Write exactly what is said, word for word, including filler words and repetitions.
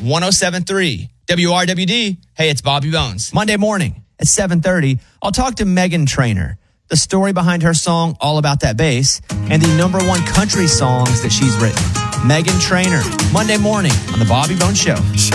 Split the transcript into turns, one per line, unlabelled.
one oh seven point three W R W D. Hey, it's Bobby Bones. Monday morning at seven thirty, I'll talk to Meghan Trainor, the story behind her song, All About That Bass, and the number one country songs that she's written. Meghan Trainor, Monday morning on The Bobby Bones Show.